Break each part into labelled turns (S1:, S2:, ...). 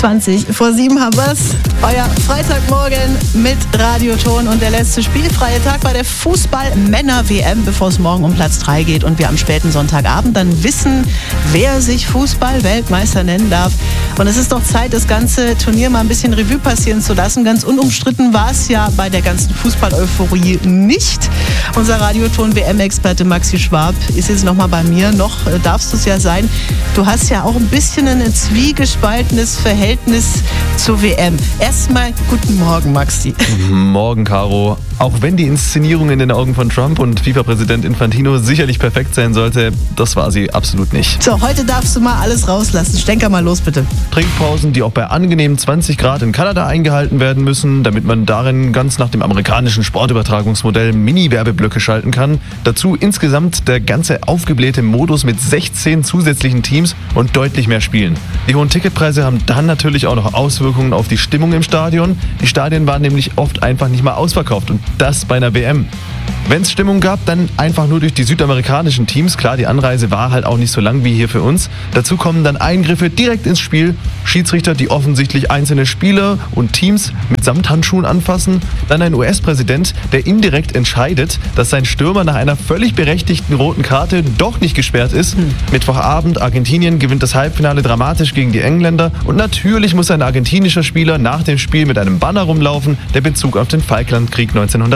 S1: 6:20 haben wir's. Euer Freitagmorgen mit Radioton und der letzte spielfreie Tag bei der Fußball-Männer-WM, bevor es morgen um Platz 3 geht und wir am späten Sonntagabend dann wissen, wer sich Fußball-Weltmeister nennen darf. Und es ist doch Zeit, das ganze Turnier mal ein bisschen Revue passieren zu lassen. Ganz unumstritten war es ja bei der ganzen Fußball-Euphorie nicht. Unser Radioton-WM-Experte Maxi Schwab ist jetzt nochmal bei mir. Noch darfst du es ja sein. Du hast ja auch ein bisschen ein zwiegespaltenes Verhältnis zur WM. Erstmal guten Morgen, Maxi.
S2: Morgen, Caro. Auch wenn die Inszenierung in den Augen von Trump und FIFA-Präsident Infantino sicherlich perfekt sein sollte, das war sie absolut nicht.
S1: So, heute darfst du mal alles rauslassen. Stenker mal los, bitte.
S2: Trinkpausen, die auch bei angenehmen 20 Grad in Kanada eingehalten werden müssen, damit man darin ganz nach dem amerikanischen Sportübertragungsmodell Mini-Werbeblöcke schalten kann. Dazu insgesamt der ganze aufgeblähte Modus mit 16 zusätzlichen Teams und deutlich mehr Spielen. Die hohen Ticketpreise haben dann natürlich auch noch Auswirkungen auf die Stimmung im Stadion. Die Stadien waren nämlich oft einfach nicht mal ausverkauft und das bei einer WM. Wenn es Stimmung gab, dann einfach nur durch die südamerikanischen Teams. Klar, die Anreise war halt auch nicht so lang wie hier für uns. Dazu kommen dann Eingriffe direkt ins Spiel. Schiedsrichter, die offensichtlich einzelne Spieler und Teams mit Samthandschuhen anfassen. Dann ein US-Präsident, der indirekt entscheidet, dass sein Stürmer nach einer völlig berechtigten roten Karte doch nicht gesperrt ist. Mittwochabend, Argentinien gewinnt das Halbfinale dramatisch gegen die Engländer. Und natürlich muss ein argentinischer Spieler nach dem Spiel mit einem Banner rumlaufen, der Bezug auf den Falklandkrieg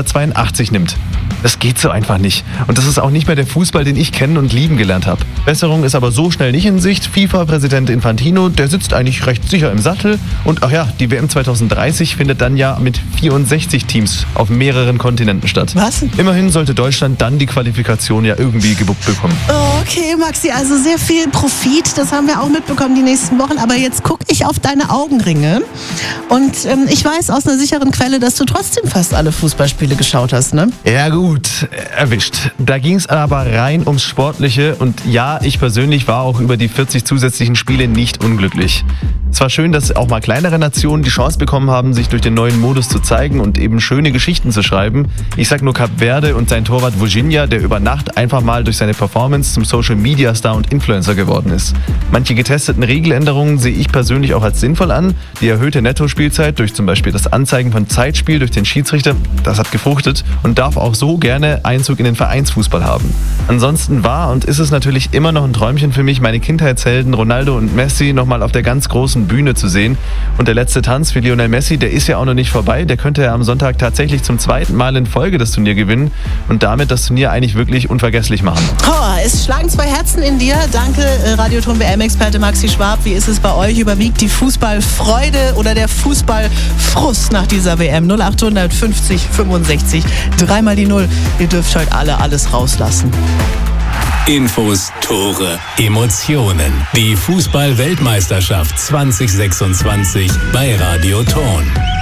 S2: 1982 nimmt. Das geht so einfach nicht. Und das ist auch nicht mehr der Fußball, den ich kennen und lieben gelernt habe. Besserung ist aber so schnell nicht in Sicht. FIFA-Präsident Infantino, der sitzt eigentlich recht sicher im Sattel. Und ach ja, die WM 2030 findet dann ja mit 64 Teams auf mehreren Kontinenten statt.
S1: Was?
S2: Immerhin sollte Deutschland dann die Qualifikation ja irgendwie gewuppt bekommen.
S1: Okay, Maxi, also sehr viel Profit, das haben wir auch mitbekommen die nächsten Wochen. Aber jetzt gucke ich auf deine Augenringe. Und ich weiß aus einer sicheren Quelle, dass du trotzdem fast alle Fußballspiele geschaut hast, ne?
S2: Ja gut, erwischt. Da ging es aber rein ums Sportliche und ja, ich persönlich war auch über die 40 zusätzlichen Spiele nicht unglücklich. Es war schön, dass auch mal kleinere Nationen die Chance bekommen haben, sich durch den neuen Modus zu zeigen und eben schöne Geschichten zu schreiben. Ich sag nur Kap Verde und sein Torwart Virginia, der über Nacht einfach mal durch seine Performance zum Social-Media-Star und Influencer geworden ist. Manche getesteten Regeländerungen sehe ich persönlich auch als sinnvoll an. Die erhöhte Nettospielzeit durch zum Beispiel das Anzeigen von Zeitspiel durch den Schiedsrichter, das hat gefruchtet und darf auch so gerne Einzug in den Vereinsfußball haben. Ansonsten war und ist es natürlich immer noch ein Träumchen für mich, meine Kindheitshelden Ronaldo und Messi nochmal auf der ganz großen Bühne zu sehen. Und der letzte Tanz für Lionel Messi, der ist ja auch noch nicht vorbei. Der könnte ja am Sonntag tatsächlich zum zweiten Mal in Folge das Turnier gewinnen und damit das Turnier eigentlich wirklich unvergesslich machen.
S1: Es schlagen zwei Herzen in dir. Danke, Radioton-WM-Experte Maxi Schwab. Wie ist es bei euch? Überwiegt die Fußballfreude oder der Fußballfrust nach dieser WM? 0800 50 65 3 die 0. Ihr dürft heute alle alles rauslassen.
S3: Infos, Tore, Emotionen. Die Fußball-Weltmeisterschaft 2026 bei Radioton.